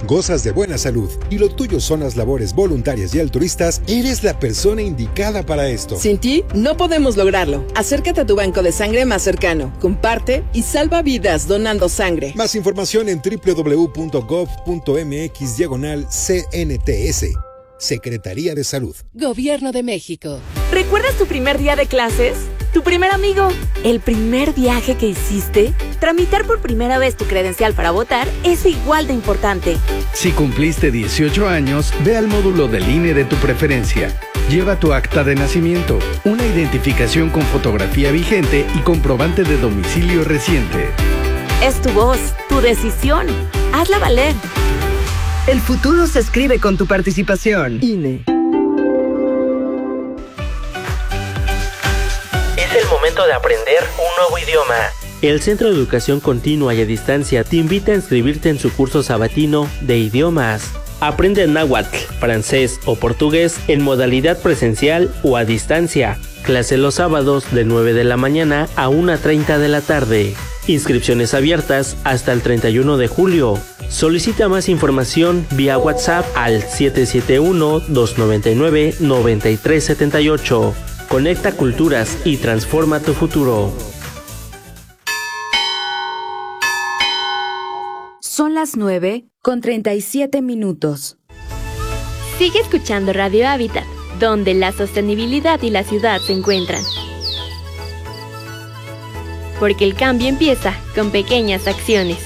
gozas de buena salud y lo tuyo son las labores voluntarias y altruistas, eres la persona indicada para esto. Sin ti, no podemos lograrlo. Acércate a tu banco de sangre más cercano, comparte y salva vidas donando sangre. Más información en www.gov.mx/CNTS. Secretaría de Salud. Gobierno de México. ¿Recuerdas tu primer día de clases? ¿Tu primer amigo? ¿El primer viaje que hiciste? Tramitar por primera vez tu credencial para votar es igual de importante. Si cumpliste 18 años, ve al módulo del INE de tu preferencia. Lleva tu acta de nacimiento, una identificación con fotografía vigente y comprobante de domicilio reciente. Es tu voz, tu decisión. Hazla valer. El futuro se escribe con tu participación. INE. Es el momento de aprender un nuevo idioma. El Centro de Educación Continua y a Distancia te invita a inscribirte en su curso sabatino de idiomas. Aprende náhuatl, francés o portugués en modalidad presencial o a distancia. Clase los sábados de 9 de la mañana a 1:30 de la tarde. Inscripciones abiertas hasta el 31 de julio. Solicita más información vía WhatsApp al 771-299-9378. Conecta culturas y transforma tu futuro. Son las 9:37. Sigue escuchando Radio Hábitat, donde la sostenibilidad y la ciudad se encuentran. Porque el cambio empieza con pequeñas acciones.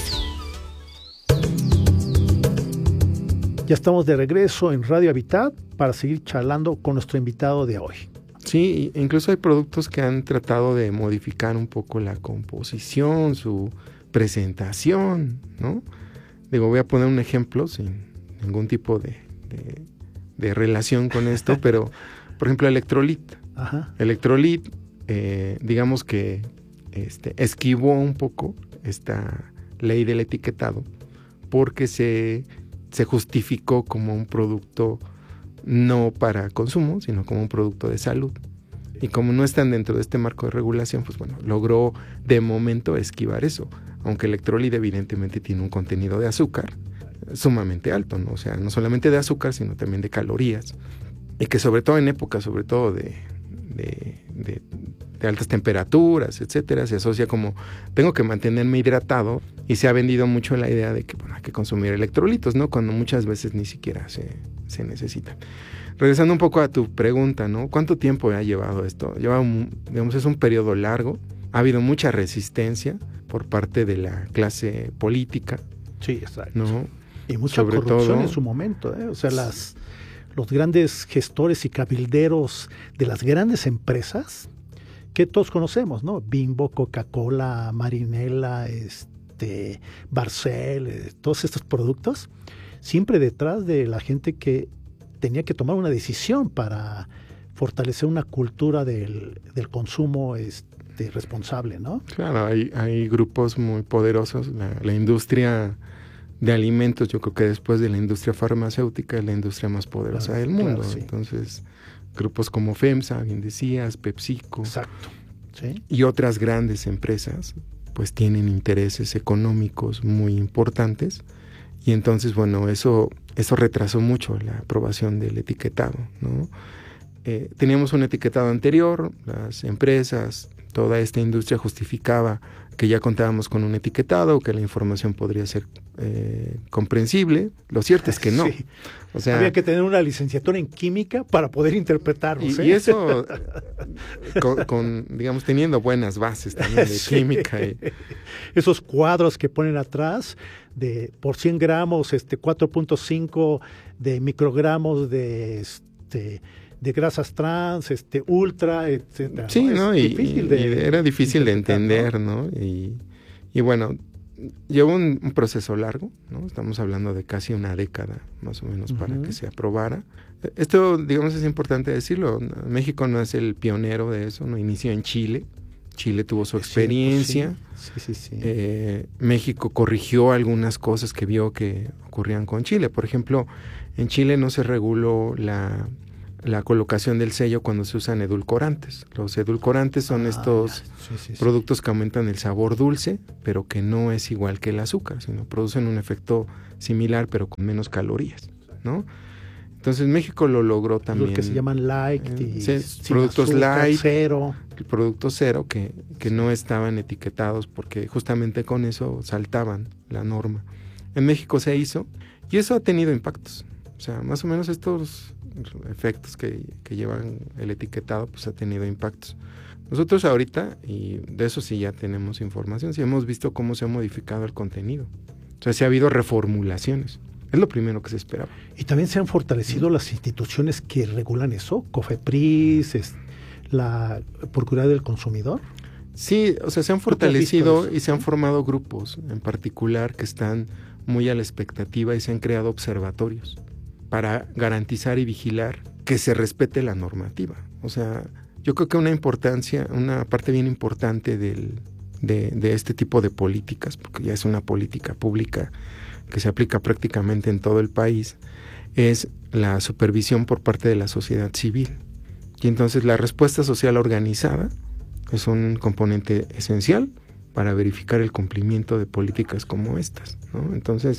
Ya estamos de regreso en Radio Hábitat para seguir charlando con nuestro invitado de hoy. Sí, incluso hay productos que han tratado de modificar un poco la composición, su presentación, ¿no? Digo, voy a poner un ejemplo sin ningún tipo de relación con esto, pero, por ejemplo, Electrolit. Ajá. Electrolit, digamos que esquivó un poco esta ley del etiquetado porque se justificó como un producto no para consumo, sino como un producto de salud. Y como no están dentro de este marco de regulación, pues bueno, logró de momento esquivar eso. Aunque Electrolit evidentemente tiene un contenido de azúcar sumamente alto, ¿no? O sea, no solamente de azúcar, sino también de calorías. Y que sobre todo en épocas, sobre todo de altas temperaturas, etcétera, se asocia como tengo que mantenerme hidratado y se ha vendido mucho la idea de que bueno, hay que consumir electrolitos, ¿no? Cuando muchas veces ni siquiera se necesita. Regresando un poco a tu pregunta, ¿no? ¿Cuánto tiempo ha llevado esto? Es un periodo largo, ha habido mucha resistencia por parte de la clase política. Sí, exacto. ¿No? Y mucha corrupción en su momento, ¿eh? O sea, los grandes gestores y cabilderos de las grandes empresas que todos conocemos, ¿no? Bimbo, Coca-Cola, Marinela, Barcel, todos estos productos, siempre detrás de la gente que tenía que tomar una decisión para fortalecer una cultura del consumo responsable, ¿no? Claro, hay grupos muy poderosos. La industria de alimentos, yo creo que después de la industria farmacéutica es la industria más poderosa del mundo. Claro, sí. Entonces, grupos como FEMSA, bien decías, PepsiCo. Exacto. ¿Sí? Y otras grandes empresas, pues tienen intereses económicos muy importantes. Y entonces, bueno, eso retrasó mucho la aprobación del etiquetado, ¿no? Teníamos un etiquetado anterior, las empresas, toda esta industria justificaba que ya contábamos con un etiquetado, que la información podría ser comprensible. Lo cierto es que no. Sí. O sea, había que tener una licenciatura en química para poder interpretarlos. Y eso, digamos, teniendo buenas bases también de química. Esos cuadros que ponen atrás de por 100 gramos, 4.5 de microgramos de grasas trans, ultra, etcétera. Sí, ¿no? Era difícil de entender, ¿no? Y bueno, llevó un proceso largo, ¿no? Estamos hablando de casi una década, más o menos, para que se aprobara. Esto, digamos, es importante decirlo. México no es el pionero de eso, ¿no? Inició en Chile. Chile tuvo su experiencia. Sí. México corrigió algunas cosas que vio que ocurrían con Chile. Por ejemplo, en Chile no se reguló la colocación del sello cuando se usan edulcorantes. Los edulcorantes son estos productos que aumentan el sabor dulce, pero que no es igual que el azúcar, sino producen un efecto similar, pero con menos calorías, ¿no? Entonces México lo logró también. Los que se llaman light, productos azúcar, light, cero. Productos cero que no estaban etiquetados porque justamente con eso saltaban la norma. En México se hizo y eso ha tenido impactos. O sea, más o menos estos efectos que llevan el etiquetado, pues ha tenido impactos. Nosotros ahorita, y de eso sí ya tenemos información, sí hemos visto cómo se ha modificado el contenido. O sea, sí ha habido reformulaciones. Es lo primero que se esperaba. Y también se han fortalecido las instituciones que regulan eso, COFEPRIS, la Procuraduría del Consumidor. Sí, o sea, se han fortalecido y se han formado grupos en particular que están muy a la expectativa y se han creado observatorios para garantizar y vigilar que se respete la normativa. O sea, yo creo que una parte bien importante de este tipo de políticas, porque ya es una política pública que se aplica prácticamente en todo el país, es la supervisión por parte de la sociedad civil. Y entonces la respuesta social organizada es un componente esencial para verificar el cumplimiento de políticas como estas, ¿no? Entonces,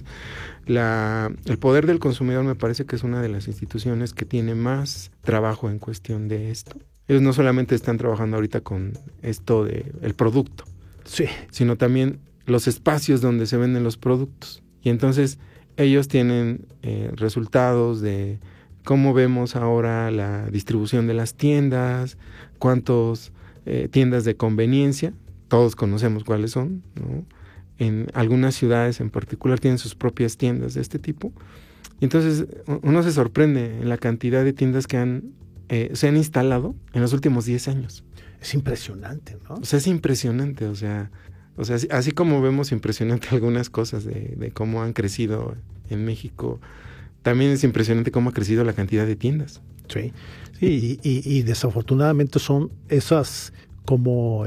el poder del consumidor me parece que es una de las instituciones que tiene más trabajo en cuestión de esto. Ellos no solamente están trabajando ahorita con esto del producto, sino también los espacios donde se venden los productos. Y entonces ellos tienen resultados de cómo vemos ahora la distribución de las tiendas, cuántos tiendas de conveniencia, todos conocemos cuáles son, ¿no? En algunas ciudades en particular tienen sus propias tiendas de este tipo. Y entonces uno se sorprende en la cantidad de tiendas que se han instalado en los últimos 10 años. Es impresionante, ¿no? O sea, es impresionante, o sea, así como vemos impresionante algunas cosas de cómo han crecido en México, también es impresionante cómo ha crecido la cantidad de tiendas. Sí, y desafortunadamente son esas como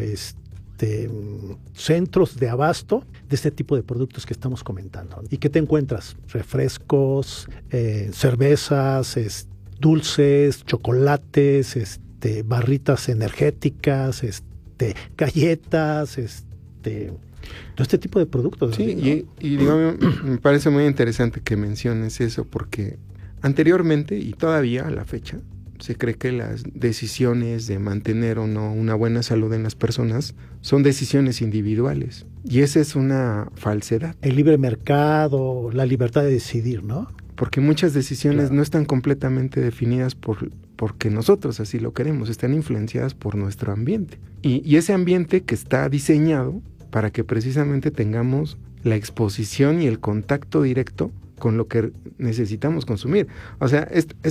centros de abasto de este tipo de productos que estamos comentando. ¿Y qué te encuentras? Refrescos, cervezas, dulces, chocolates, barritas energéticas, galletas, todo este tipo de productos. Sí, ¿no? y digo, me parece muy interesante que menciones eso porque anteriormente y todavía a la fecha se cree que las decisiones de mantener o no una buena salud en las personas son decisiones individuales y esa es una falsedad. El libre mercado, la libertad de decidir, ¿no? Porque muchas decisiones no están completamente definidas porque nosotros así lo queremos, están influenciadas por nuestro ambiente. Y ese ambiente que está diseñado para que precisamente tengamos la exposición y el contacto directo con lo que necesitamos consumir. O sea,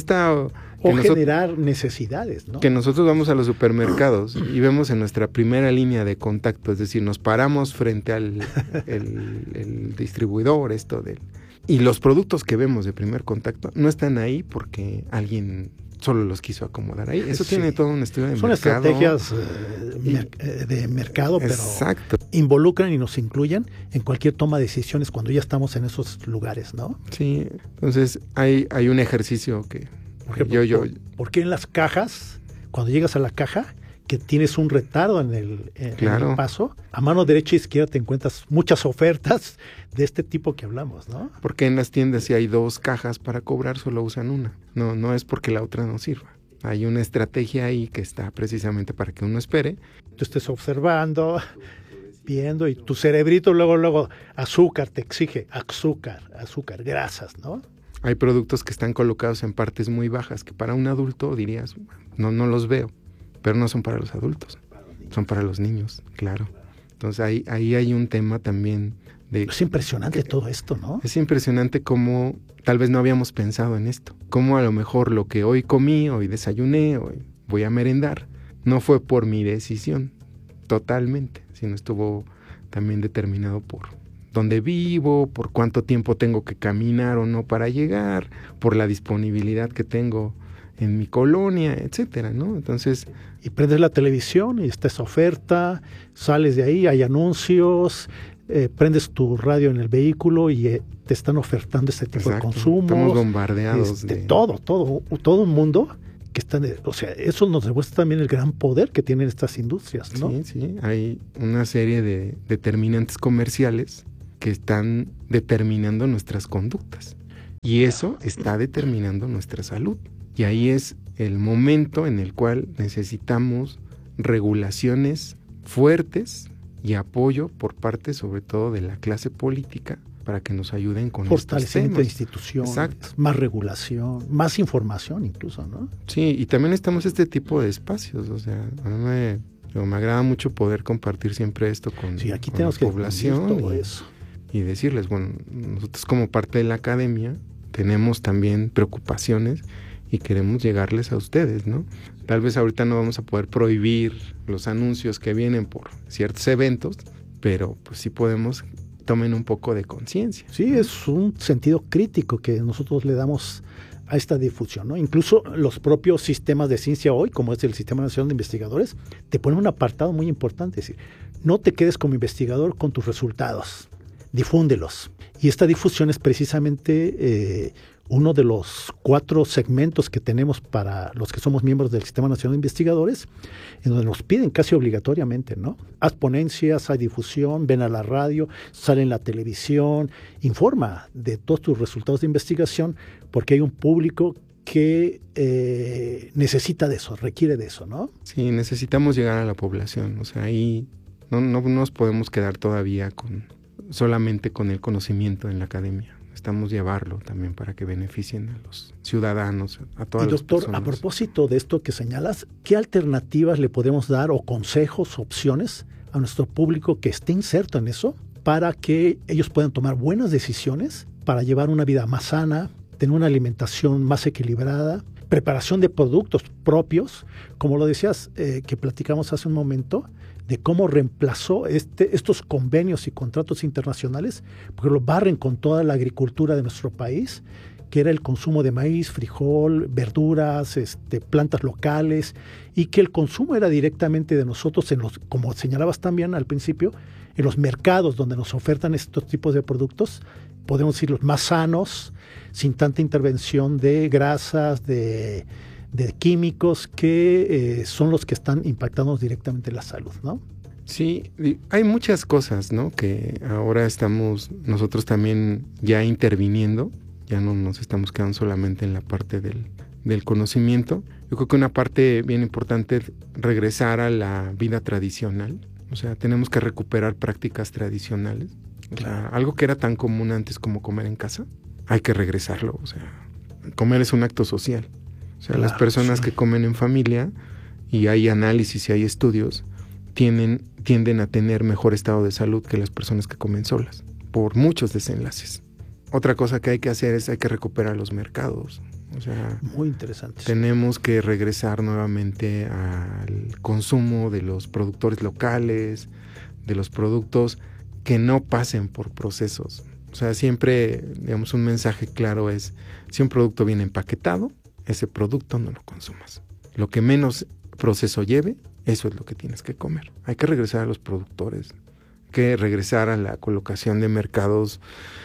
generar necesidades, ¿no? Que nosotros vamos a los supermercados y vemos en nuestra primera línea de contacto, es decir, nos paramos frente al el distribuidor, y los productos que vemos de primer contacto no están ahí porque alguien solo los quiso acomodar ahí. Eso tiene todo un estudio de mercado. Son estrategias de mercado, pero involucran y nos incluyen en cualquier toma de decisiones cuando ya estamos en esos lugares, ¿no? Sí, entonces hay un ejercicio que... Por ejemplo, ¿por qué en las cajas, cuando llegas a la caja, que tienes un retardo en el paso, a mano derecha e izquierda te encuentras muchas ofertas de este tipo que hablamos, ¿no? Porque en las tiendas si hay 2 cajas para cobrar, solo usan una. No es porque la otra no sirva. Hay una estrategia ahí que está precisamente para que uno espere. Tú estés observando, viendo, y tu cerebrito luego azúcar te exige, azúcar, grasas, ¿no? Hay productos que están colocados en partes muy bajas que para un adulto dirías, no los veo. Pero no son para los adultos, son para los niños, claro. Entonces ahí hay un tema también de... Es impresionante todo esto, ¿no? Es impresionante cómo tal vez no habíamos pensado en esto. Cómo a lo mejor lo que hoy comí, hoy desayuné, hoy voy a merendar, no fue por mi decisión totalmente, sino estuvo también determinado por dónde vivo, por cuánto tiempo tengo que caminar o no para llegar, por la disponibilidad que tengo en mi colonia, etcétera, ¿no? Entonces... Y prendes la televisión y está esa oferta, sales de ahí, hay anuncios, prendes tu radio en el vehículo y te están ofertando este tipo de consumo. Estamos bombardeados de todo un mundo que están, o sea, eso nos demuestra también el gran poder que tienen estas industrias, ¿no? Sí, hay una serie de determinantes comerciales que están determinando nuestras conductas y eso está determinando nuestra salud. Y ahí es el momento en el cual necesitamos regulaciones fuertes y apoyo por parte sobre todo de la clase política para que nos ayuden con estos temas. Fortalecimiento de instituciones, exacto, más regulación, más información incluso, ¿no? Sí, y también necesitamos este tipo de espacios, o sea, a mí me agrada mucho poder compartir siempre esto con, aquí con la población todo eso. Y decirles, bueno, nosotros como parte de la academia tenemos también preocupaciones y queremos llegarles a ustedes, ¿no? Tal vez ahorita no vamos a poder prohibir los anuncios que vienen por ciertos eventos, pero pues sí podemos, tomen un poco de conciencia. Sí, es un sentido crítico que nosotros le damos a esta difusión, ¿no? Incluso los propios sistemas de ciencia hoy, como es el Sistema Nacional de Investigadores, te ponen un apartado muy importante, es decir, no te quedes como investigador con tus resultados, difúndelos. Y esta difusión es precisamente uno de los 4 segmentos que tenemos para los que somos miembros del Sistema Nacional de Investigadores, en donde nos piden casi obligatoriamente, ¿no? Haz ponencias, hay difusión, ven a la radio, sale en la televisión, informa de todos tus resultados de investigación, porque hay un público que necesita de eso, requiere de eso, ¿no? Sí, necesitamos llegar a la población, o sea, ahí no nos podemos quedar todavía solamente con el conocimiento en la academia. Necesitamos llevarlo también para que beneficien a los ciudadanos, a todas las personas. Doctor, a propósito de esto que señalas, ¿qué alternativas le podemos dar o consejos, opciones a nuestro público que esté inserto en eso para que ellos puedan tomar buenas decisiones para llevar una vida más sana, tener una alimentación más equilibrada, preparación de productos propios, como lo decías, que platicamos hace un momento, de cómo reemplazó estos convenios y contratos internacionales, porque lo barren con toda la agricultura de nuestro país, que era el consumo de maíz, frijol, verduras, plantas locales, y que el consumo era directamente de nosotros, como señalabas también al principio, en los mercados donde nos ofertan estos tipos de productos, podemos decir los más sanos, sin tanta intervención de grasas, de químicos que son los que están impactando directamente la salud, ¿no? Sí, hay muchas cosas, ¿no? Que ahora estamos nosotros también ya interviniendo, ya no nos estamos quedando solamente en la parte del conocimiento. Yo creo que una parte bien importante es regresar a la vida tradicional, o sea, tenemos que recuperar prácticas tradicionales, o sea, algo que era tan común antes como comer en casa, hay que regresarlo, o sea, comer es un acto social. O sea, las personas que comen en familia, y hay análisis y hay estudios, tienden a tener mejor estado de salud que las personas que comen solas, por muchos desenlaces. Otra cosa que hay que hacer es hay que recuperar los mercados. O sea, muy interesante. Tenemos que regresar nuevamente al consumo de los productores locales, de los productos que no pasen por procesos. O sea, siempre, digamos, un mensaje claro es, si un producto viene empaquetado, ese producto no lo consumas. Lo que menos proceso lleve, eso es lo que tienes que comer. Hay que regresar a los productores, hay que regresar a la colocación de mercados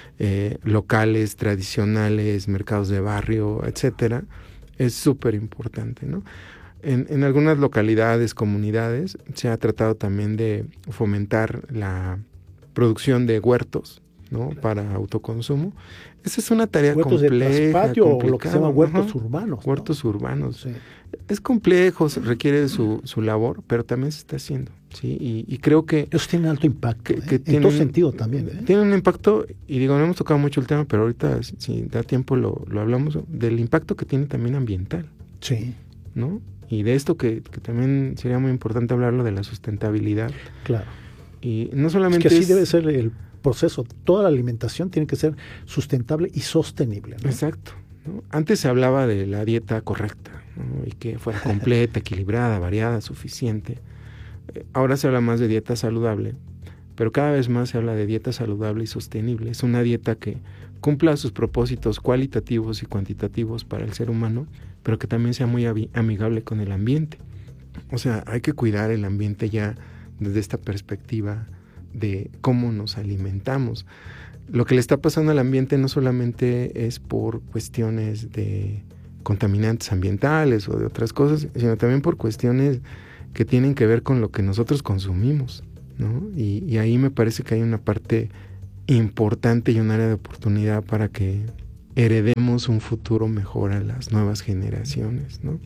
locales, tradicionales, mercados de barrio, etcétera. Es súper importante, ¿no? En algunas localidades, comunidades, se ha tratado también de fomentar la producción de huertos, ¿no? Para autoconsumo. Esa es una tarea huertos compleja, de traspatio, o lo que se llama huertos urbanos. Huertos urbanos. Sí. Es complejo, requiere su labor, pero también se está haciendo, ¿sí? Y creo que eso tiene alto impacto, en todo sentido también. Tiene un impacto, y digo, no hemos tocado mucho el tema, pero ahorita, si da tiempo, lo hablamos, del impacto que tiene también ambiental. Sí. ¿No? Y de esto que también sería muy importante hablarlo, de la sustentabilidad. Claro. Y no solamente es que así debe ser el proceso. Toda la alimentación tiene que ser sustentable y sostenible, ¿no? Exacto, ¿no? Antes se hablaba de la dieta correcta, ¿no? Y que fuera completa, equilibrada, variada, suficiente. Ahora se habla más de dieta saludable, pero cada vez más se habla de dieta saludable y sostenible. Es una dieta que cumpla sus propósitos cualitativos y cuantitativos para el ser humano, pero que también sea muy amigable con el ambiente. O sea, hay que cuidar el ambiente ya desde esta perspectiva de cómo nos alimentamos. Lo que le está pasando al ambiente no solamente es por cuestiones de contaminantes ambientales o de otras cosas, sino también por cuestiones que tienen que ver con lo que nosotros consumimos, ¿no? Y ahí me parece que hay una parte importante y un área de oportunidad para que heredemos un futuro mejor a las nuevas generaciones, ¿no?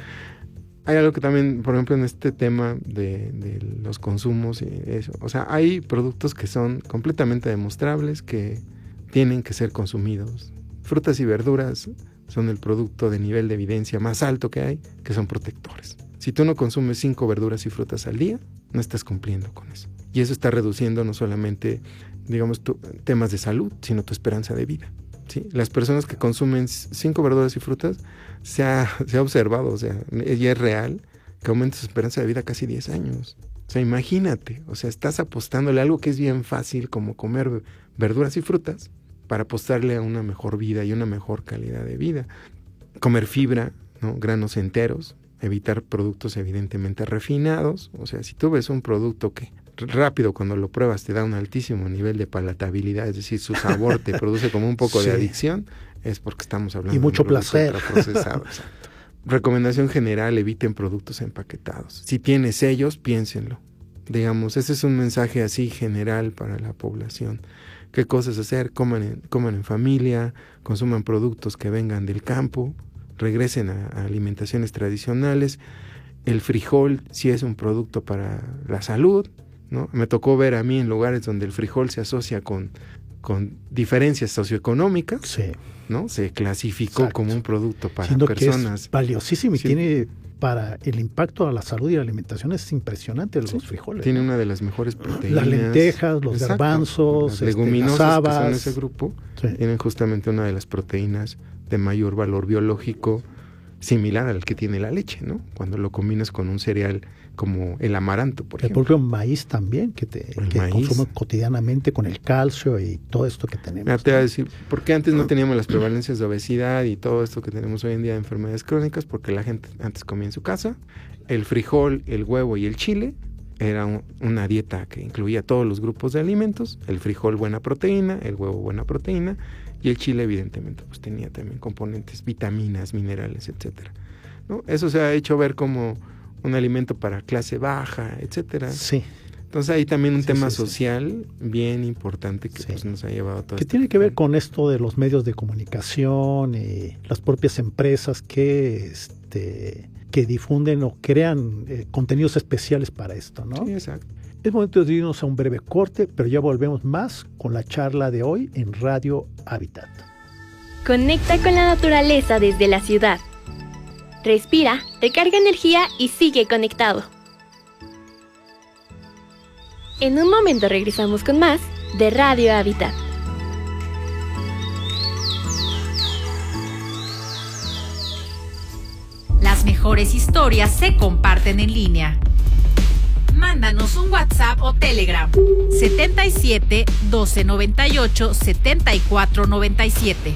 Hay algo que también, por ejemplo, en este tema de los consumos y eso, o sea, hay productos que son completamente demostrables que tienen que ser consumidos. Frutas y verduras son el producto de nivel de evidencia más alto que hay, que son protectores. Si tú no consumes 5 verduras y frutas al día, no estás cumpliendo con eso. Y eso está reduciendo no solamente, digamos, temas de salud, sino tu esperanza de vida, ¿sí? Las personas que consumen 5 verduras y frutas, se ha observado, o sea, y es real, que aumenta su esperanza de vida casi 10 años. O sea, imagínate, o sea, estás apostándole a algo que es bien fácil, como comer verduras y frutas, para apostarle a una mejor vida y una mejor calidad de vida. Comer fibra, ¿no? Granos enteros, evitar productos evidentemente refinados. O sea, si tú ves un producto que rápido cuando lo pruebas te da un altísimo nivel de palatabilidad, es decir, su sabor te produce como un poco de adicción, es porque estamos hablando y mucho de un producto placer ultraprocesado. Exacto. Recomendación general, eviten productos empaquetados. Si tiene sellos, piénsenlo. Digamos, ese es un mensaje así general para la población. ¿Qué cosas hacer? Coman en familia, consuman productos que vengan del campo, regresen a alimentaciones tradicionales. El frijol sí es un producto para la salud, ¿no? Me tocó ver a mí en lugares donde el frijol se asocia con diferencias socioeconómicas, sí, ¿no? Se clasificó Exacto. como un producto para siendo personas. Que es valiosísimo y tiene para el impacto a la salud y a la alimentación es impresionante los frijoles. Tiene ¿no? una de las mejores proteínas. Las lentejas, los Exacto. garbanzos, las leguminosas las habas, que son ese grupo, tienen justamente una de las proteínas de mayor valor biológico, similar al que tiene la leche, ¿no? Cuando lo combinas con un cereal como el amaranto, por ejemplo. El propio maíz también, que consumo cotidianamente con el calcio y todo esto que tenemos. Mira, te voy a decir, ¿por qué antes no teníamos las prevalencias de obesidad y todo esto que tenemos hoy en día de enfermedades crónicas? Porque la gente antes comía en su casa. El frijol, el huevo y el chile era una dieta que incluía todos los grupos de alimentos. El frijol, buena proteína, el huevo, buena proteína, y el chile, evidentemente, pues tenía también componentes, vitaminas, minerales, etcétera, ¿no? Eso se ha hecho ver como un alimento para clase baja, etcétera. Sí. Entonces hay también un tema social bien importante que pues, nos ha llevado a todo que tiene que ver con esto de los medios de comunicación y las propias empresas que difunden o crean contenidos especiales para esto, ¿no? Sí, exacto. Es momento de irnos a un breve corte, pero ya volvemos más con la charla de hoy en Radio Hábitat. Conecta con la naturaleza desde la ciudad. Respira, recarga energía y sigue conectado. En un momento regresamos con más de Radio Hábitat. Las mejores historias se comparten en línea. Mándanos un WhatsApp o Telegram 77 12 98 74 97.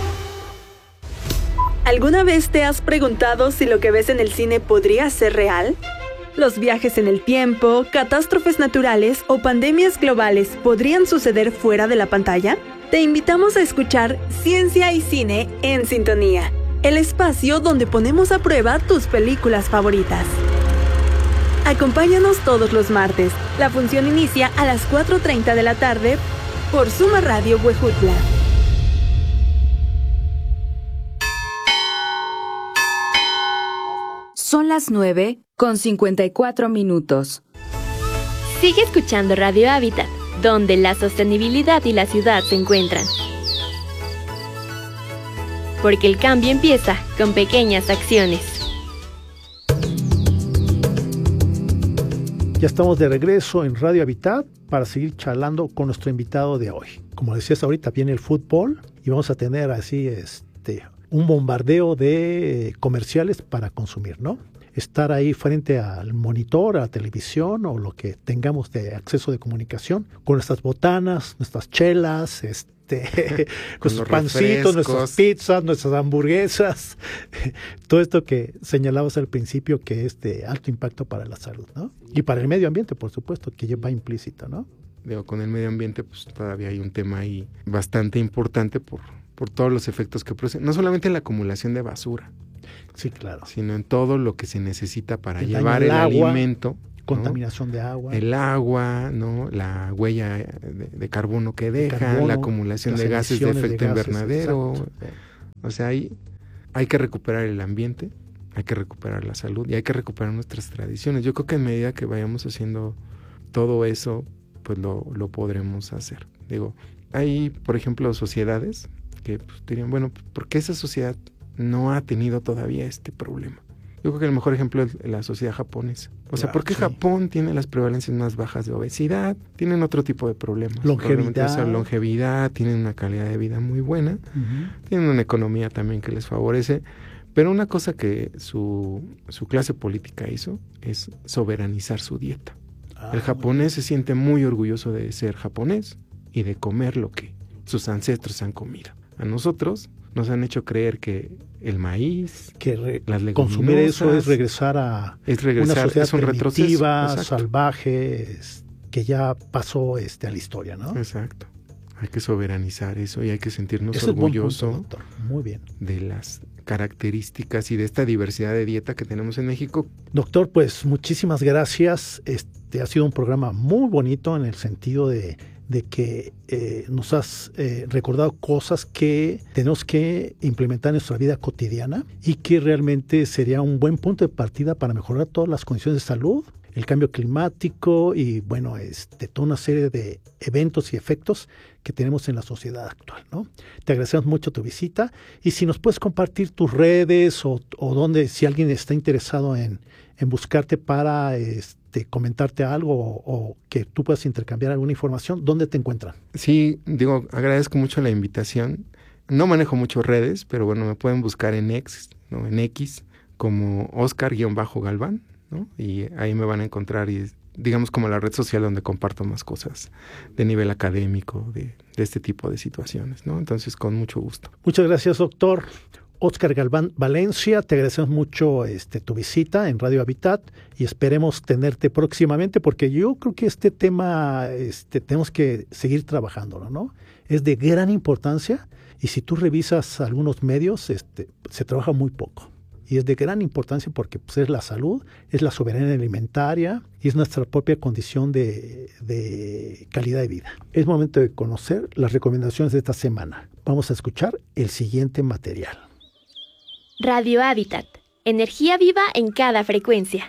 ¿Alguna vez te has preguntado si lo que ves en el cine podría ser real? ¿Los viajes en el tiempo, catástrofes naturales o pandemias globales podrían suceder fuera de la pantalla? Te invitamos a escuchar Ciencia y Cine en Sintonía, el espacio donde ponemos a prueba tus películas favoritas. Acompáñanos todos los martes. La función inicia a las 4:30 de la tarde por Suma Radio Huejutla. Son las 9:54. Sigue escuchando Radio Hábitat, donde la sostenibilidad y la ciudad se encuentran. Porque el cambio empieza con pequeñas acciones. Ya estamos de regreso en Radio Hábitat para seguir charlando con nuestro invitado de hoy. Como decías ahorita, viene el fútbol y vamos a tener así un bombardeo de comerciales para consumir, ¿no? Estar ahí frente al monitor, a la televisión o lo que tengamos de acceso de comunicación, con nuestras botanas, nuestras chelas, nuestros pancitos, nuestras pizzas, nuestras hamburguesas, todo esto que señalabas al principio que es de alto impacto para la salud, ¿no? Y para el medio ambiente, por supuesto, que va implícito, ¿no? Con el medio ambiente pues todavía hay un tema ahí bastante importante por por todos los efectos que producen, no solamente en la acumulación de basura, sí, claro, sino en todo lo que se necesita para llevar el alimento, contaminación, ¿no?, de agua, el agua, ¿no?, la huella de carbono que deja, la acumulación de gases de efecto invernadero. O sea, hay que recuperar el ambiente, hay que recuperar la salud y hay que recuperar nuestras tradiciones. Yo creo que en medida que vayamos haciendo todo eso, pues lo podremos hacer. Digo, hay, por ejemplo, sociedades que pues, dirían, bueno, ¿por qué esa sociedad no ha tenido todavía este problema? Yo creo que el mejor ejemplo es la sociedad japonesa. O sea, ¿por qué Japón tiene las prevalencias más bajas de obesidad? Tienen otro tipo de problemas. Longevidad, tienen una calidad de vida muy buena, tienen una economía también que les favorece, pero una cosa que su clase política hizo es soberanizar su dieta. El japonés se siente muy orgulloso de ser japonés y de comer lo que sus ancestros han comido. A nosotros nos han hecho creer que el maíz, las leguminosas, consumir eso es regresar a una sociedad primitiva, salvaje, que ya pasó a la historia, ¿no? Exacto. Hay que soberanizar eso y hay que sentirnos orgullosos muy bien de las características y de esta diversidad de dieta que tenemos en México. Doctor, pues muchísimas gracias. Ha sido un programa muy bonito en el sentido de que nos has recordado cosas que tenemos que implementar en nuestra vida cotidiana y que realmente sería un buen punto de partida para mejorar todas las condiciones de salud, el cambio climático y, bueno, toda una serie de eventos y efectos que tenemos en la sociedad actual, ¿no? Te agradecemos mucho tu visita y si nos puedes compartir tus redes o donde, si alguien está interesado en buscarte para comentarte algo o que tú puedas intercambiar alguna información, ¿dónde te encuentran? Sí, digo, agradezco mucho la invitación. No manejo mucho redes, pero bueno, me pueden buscar en X, ¿no?, en X, como Oscar-Galván, ¿no? Y ahí me van a encontrar y digamos como la red social donde comparto más cosas de nivel académico, de este tipo de situaciones, ¿no? Entonces, con mucho gusto. Muchas gracias, doctor. Oscar Galván Valencia, te agradecemos mucho tu visita en Radio Habitat y esperemos tenerte próximamente porque yo creo que este tema tenemos que seguir trabajándolo, ¿no? Es de gran importancia y si tú revisas algunos medios, se trabaja muy poco. Y es de gran importancia porque pues, es la salud, es la soberanía alimentaria y es nuestra propia condición de calidad de vida. Es momento de conocer las recomendaciones de esta semana. Vamos a escuchar el siguiente material. Radio Habitat. Energía viva en cada frecuencia.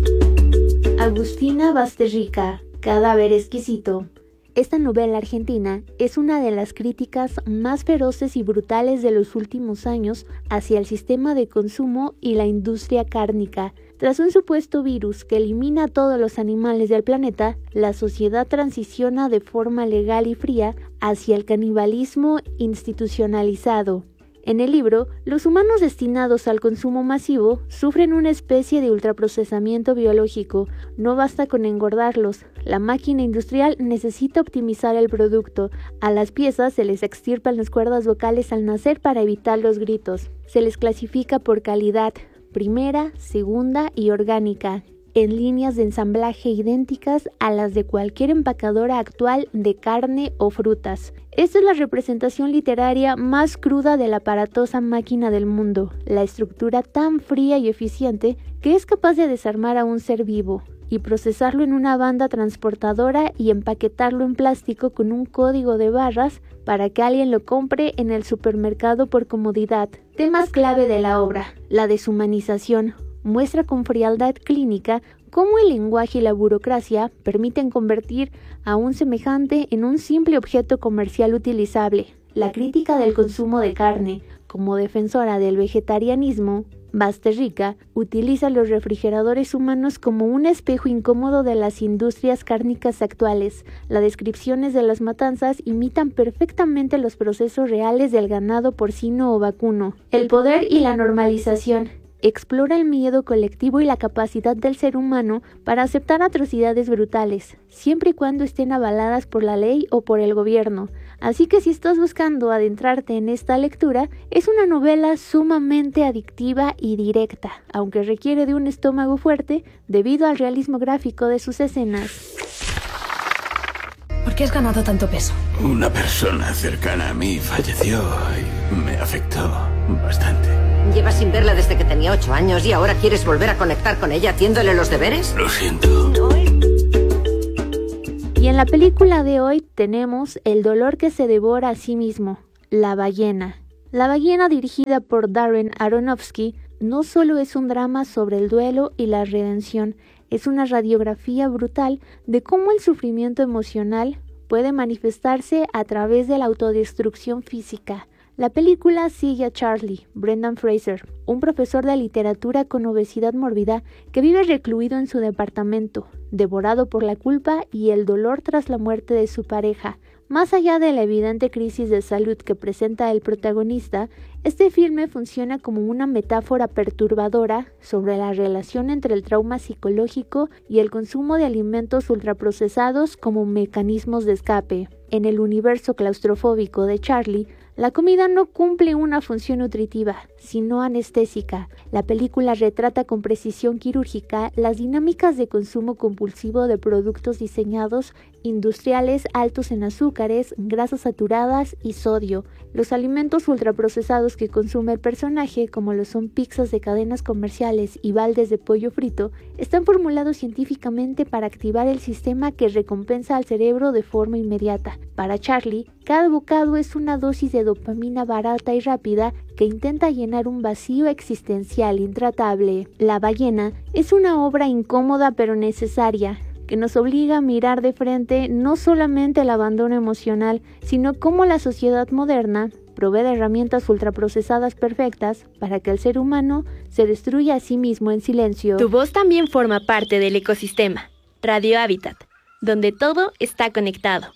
Agustina Basterrica, Cadáver exquisito. Esta novela argentina es una de las críticas más feroces y brutales de los últimos años hacia el sistema de consumo y la industria cárnica. Tras un supuesto virus que elimina a todos los animales del planeta, la sociedad transiciona de forma legal y fría hacia el canibalismo institucionalizado. En el libro, los humanos destinados al consumo masivo sufren una especie de ultraprocesamiento biológico. No basta con engordarlos. La máquina industrial necesita optimizar el producto. A las piezas se les extirpan las cuerdas vocales al nacer para evitar los gritos. Se les clasifica por calidad, primera, segunda y orgánica, en líneas de ensamblaje idénticas a las de cualquier empacadora actual de carne o frutas. Esta es la representación literaria más cruda de la aparatosa máquina del mundo, la estructura tan fría y eficiente que es capaz de desarmar a un ser vivo y procesarlo en una banda transportadora y empaquetarlo en plástico con un código de barras para que alguien lo compre en el supermercado por comodidad. Temas clave de la obra: la deshumanización. Muestra con frialdad clínica cómo el lenguaje y la burocracia permiten convertir a un semejante en un simple objeto comercial utilizable. La crítica del consumo de carne. Como defensora del vegetarianismo, Basterrica utiliza los refrigeradores humanos como un espejo incómodo de las industrias cárnicas actuales. Las descripciones de las matanzas imitan perfectamente los procesos reales del ganado porcino o vacuno. El poder y la normalización. Explora el miedo colectivo y la capacidad del ser humano para aceptar atrocidades brutales, siempre y cuando estén avaladas por la ley o por el gobierno. Así que si estás buscando adentrarte en esta lectura, es una novela sumamente adictiva y directa, aunque requiere de un estómago fuerte debido al realismo gráfico de sus escenas. ¿Por ¿Por qué has ganado tanto peso? Una persona cercana a mí falleció y me afectó bastante. Llevas sin verla desde que tenía 8 años y ahora quieres volver a conectar con ella haciéndole los deberes. Lo siento. Y en la película de hoy tenemos El dolor que se devora a sí mismo, La ballena. La ballena, dirigida por Darren Aronofsky, no solo es un drama sobre el duelo y la redención, es una radiografía brutal de cómo el sufrimiento emocional puede manifestarse a través de la autodestrucción física. La película sigue a Charlie, Brendan Fraser, un profesor de literatura con obesidad mórbida que vive recluido en su departamento, devorado por la culpa y el dolor tras la muerte de su pareja. Más allá de la evidente crisis de salud que presenta el protagonista, este filme funciona como una metáfora perturbadora sobre la relación entre el trauma psicológico y el consumo de alimentos ultraprocesados como mecanismos de escape. En el universo claustrofóbico de Charlie, la comida no cumple una función nutritiva, sino anestésica. La película retrata con precisión quirúrgica las dinámicas de consumo compulsivo de productos diseñados industriales altos en azúcares, grasas saturadas y sodio. Los alimentos ultraprocesados que consume el personaje, como lo son pizzas de cadenas comerciales y baldes de pollo frito, están formulados científicamente para activar el sistema que recompensa al cerebro de forma inmediata. Para Charlie, cada bocado es una dosis de dopamina barata y rápida que intenta llenar un vacío existencial intratable. La ballena es una obra incómoda pero necesaria, que nos obliga a mirar de frente no solamente el abandono emocional, sino cómo la sociedad moderna provee de herramientas ultraprocesadas perfectas para que el ser humano se destruya a sí mismo en silencio. Tu voz también forma parte del ecosistema. Radio Hábitat, donde todo está conectado.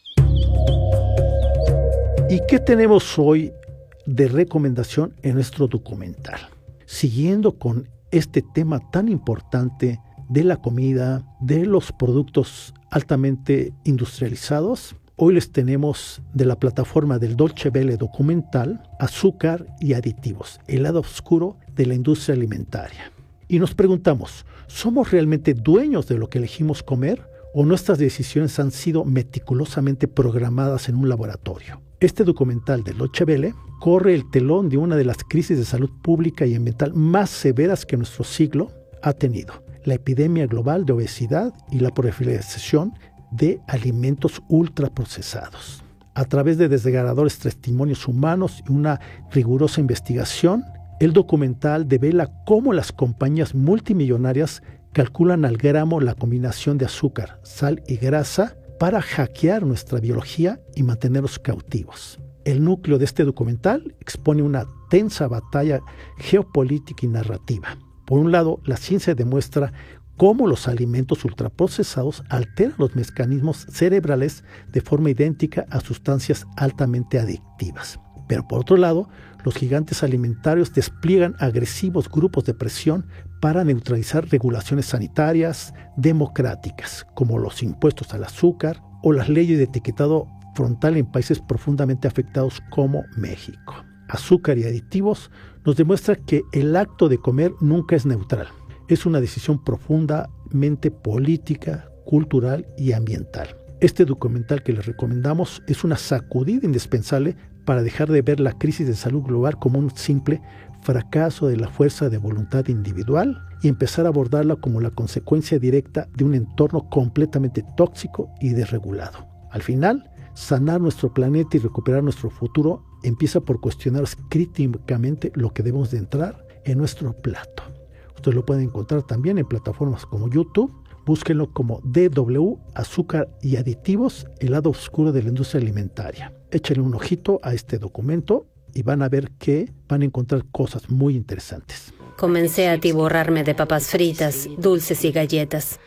¿Y qué tenemos hoy de recomendación en nuestro documental? Siguiendo con este tema tan importante de la comida, de los productos altamente industrializados, hoy les tenemos de la plataforma del Deutsche Welle documental Azúcar y aditivos, el lado oscuro de la industria alimentaria. Y nos preguntamos, ¿somos realmente dueños de lo que elegimos comer o nuestras decisiones han sido meticulosamente programadas en un laboratorio? Este documental del Deutsche Welle corre el telón de una de las crisis de salud pública y ambiental más severas que nuestro siglo ha tenido: la epidemia global de obesidad y la proliferación de alimentos ultraprocesados. A través de desgarradores testimonios humanos y una rigurosa investigación, el documental devela cómo las compañías multimillonarias calculan al gramo la combinación de azúcar, sal y grasa para hackear nuestra biología y mantenernos cautivos. El núcleo de este documental expone una tensa batalla geopolítica y narrativa. Por un lado, la ciencia demuestra cómo los alimentos ultraprocesados alteran los mecanismos cerebrales de forma idéntica a sustancias altamente adictivas. Pero por otro lado, los gigantes alimentarios despliegan agresivos grupos de presión para neutralizar regulaciones sanitarias democráticas, como los impuestos al azúcar o las leyes de etiquetado frontal en países profundamente afectados como México. Azúcar y aditivos nos demuestra que el acto de comer nunca es neutral. Es una decisión profundamente política, cultural y ambiental. Este documental que les recomendamos es una sacudida indispensable para dejar de ver la crisis de salud global como un simple fracaso de la fuerza de voluntad individual y empezar a abordarla como la consecuencia directa de un entorno completamente tóxico y desregulado. Al final, sanar nuestro planeta y recuperar nuestro futuro empieza por cuestionar críticamente lo que debemos de entrar en nuestro plato. Ustedes lo pueden encontrar también en plataformas como YouTube. Búsquenlo como DW, Azúcar y Aditivos, el lado oscuro de la industria alimentaria. Échenle un ojito a este documento y van a ver que van a encontrar cosas muy interesantes. Comencé a atiborrarme de papas fritas, dulces y galletas.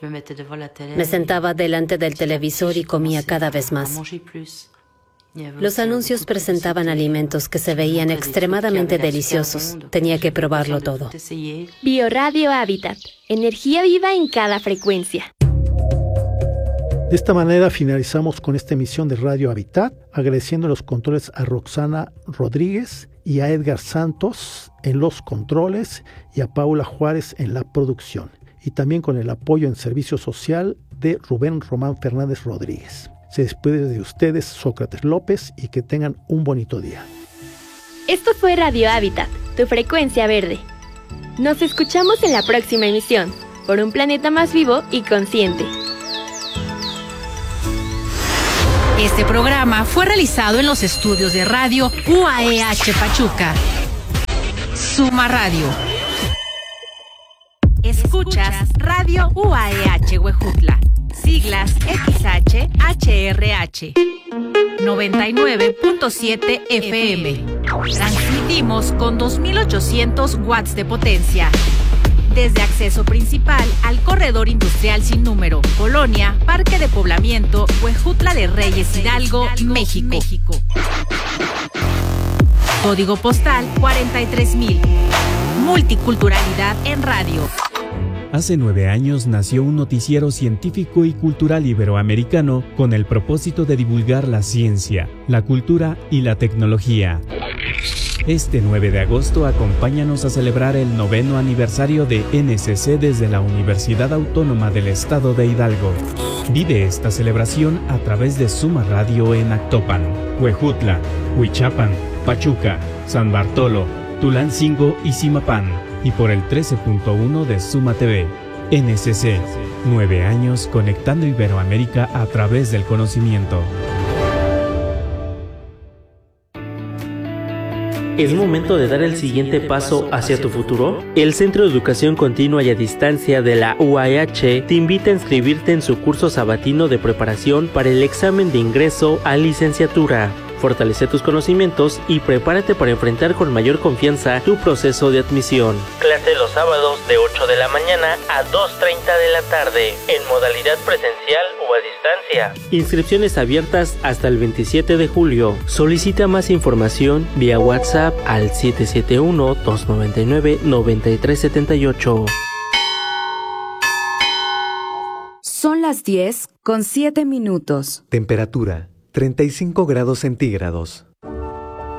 Me sentaba delante del televisor y comía cada vez más. Los anuncios presentaban alimentos que se veían extremadamente deliciosos. Tenía que probarlo todo. Bioradio Hábitat. Energía viva en cada frecuencia. De esta manera finalizamos con esta emisión de Radio Hábitat, agradeciendo los controles a Roxana Rodríguez y a Edgar Santos en los controles y a Paula Juárez en la producción, y también con el apoyo en servicio social de Rubén Román Fernández Rodríguez. Se despide de ustedes Sócrates López y que tengan un bonito día. Esto fue Radio Hábitat, tu frecuencia verde. Nos escuchamos en la próxima emisión, por un planeta más vivo y consciente. Este programa fue realizado en los estudios de radio UAEH Pachuca. Suma Radio. Escuchas Radio UAEH Huejutla. Siglas XHHRH 99.7 FM. Transmitimos con 2800 watts de potencia. Desde acceso principal al corredor industrial sin número, Colonia, Parque de Poblamiento, Huejutla de Reyes Hidalgo, México. Código postal 43000. Multiculturalidad en radio. Hace 9 años nació un noticiero científico y cultural iberoamericano con el propósito de divulgar la ciencia, la cultura y la tecnología. Este 9 de agosto acompáñanos a celebrar el 9º aniversario de NCC desde la Universidad Autónoma del Estado de Hidalgo. Vive esta celebración a través de Suma Radio en Actopan, Huejutla, Huichapan, Pachuca, San Bartolo, Tulancingo y Zimapán, y por el 13.1 de Suma TV. NCC, 9 años conectando Iberoamérica a través del conocimiento. ¿Es momento de dar el siguiente paso hacia tu futuro? El Centro de Educación Continua y a Distancia de la UAEH te invita a inscribirte en su curso sabatino de preparación para el examen de ingreso a licenciatura. Fortalece tus conocimientos y prepárate para enfrentar con mayor confianza tu proceso de admisión. Clase los sábados de 8 de la mañana a 2:30 de la tarde, en modalidad presencial o a distancia. Inscripciones abiertas hasta el 27 de julio. Solicita más información vía WhatsApp al 771-299-9378. Son las 10:07. Temperatura 35 grados centígrados.